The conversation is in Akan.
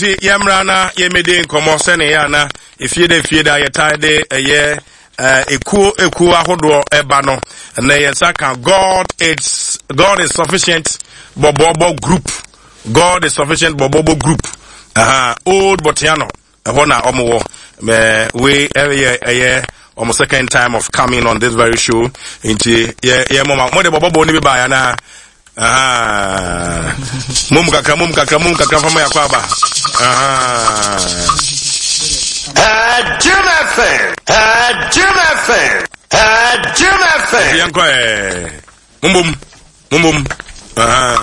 Yamrana Yemede Komo Seneyana if ye tide a year ekuo ahodo ebano na yesaka God is sufficient bobobo group. God is sufficient bobobo group. Old Botiano ehona omo we every almost second time of coming on this very show into mama mo de bobobo ni be ba na mum kaka fama yakwaba Jim FM. Mum.